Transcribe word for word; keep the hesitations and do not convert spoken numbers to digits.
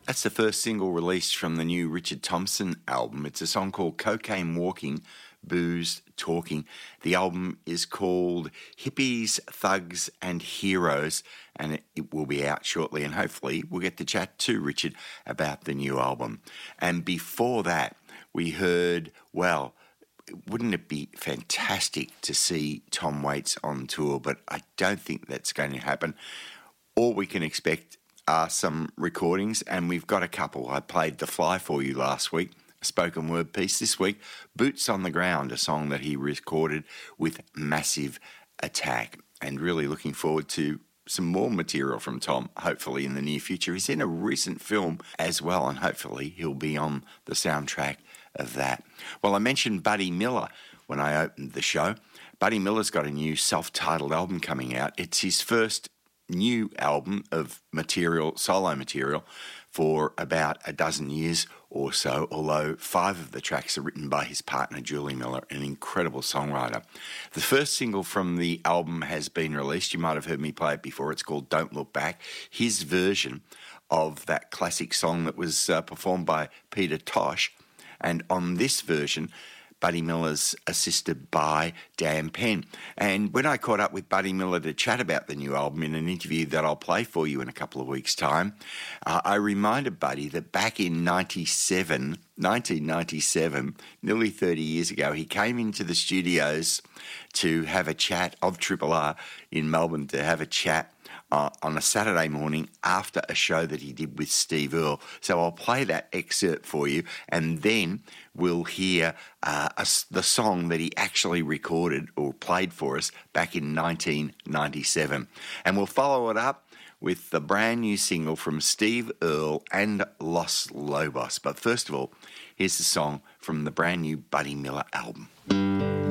That's the first single released from the new Richard Thompson album. It's a song called Cocaine Walking, Booze Talking. The album is called Hippies, Thugs and Heroes, and it, it will be out shortly, and hopefully we'll get to chat to Richard about the new album. And before that, we heard, well, wouldn't it be fantastic to see Tom Waits on tour? But I don't think that's going to happen. All we can expect are some recordings, and we've got a couple. I played The Fly for you last week, a spoken word piece. This week, Boots on the Ground, a song that he recorded with Massive Attack, and really looking forward to some more material from Tom, hopefully in the near future. He's in a recent film as well, and hopefully he'll be on the soundtrack of that. Well, I mentioned Buddy Miller when I opened the show. Buddy Miller's got a new self-titled album coming out. It's his first new album of material, solo material, for about a dozen years or so, although five of the tracks are written by his partner Julie Miller, an incredible songwriter. The first single from the album has been released. You might have heard me play it before. It's called Don't Look Back. His version of that classic song that was uh, performed by Peter Tosh, and on this version, Buddy Miller's assisted by Dan Penn. And when I caught up with Buddy Miller to chat about the new album in an interview that I'll play for you in a couple of weeks' time, uh, I reminded Buddy that back in ninety-seven, nineteen ninety-seven, nearly thirty years ago, he came into the studios to have a chat of Triple R in Melbourne, to have a chat Uh, on a Saturday morning after a show that he did with Steve Earle. So I'll play that excerpt for you, and then we'll hear uh, a, the song that he actually recorded or played for us back in nineteen ninety-seven. And we'll follow it up with the brand new single from Steve Earle and Los Lobos. But first of all, here's the song from the brand new Buddy Miller album.